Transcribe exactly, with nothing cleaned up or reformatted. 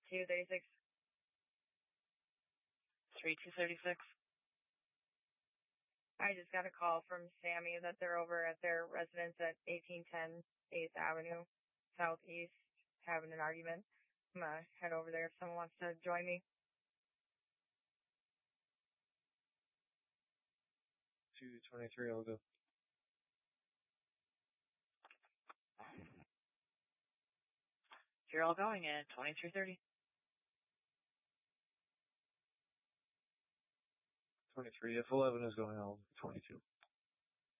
two thirty-six. three two thirty-six. I just got a call from Sammy that they're over at their residence at eighteen ten eighth Avenue, Southeast, having an argument. I'm going to head over there if someone wants to join me. two twenty-three, I'll go. You're all going at twenty-three thirty. twenty-three. If eleven is going, I'll twenty-two.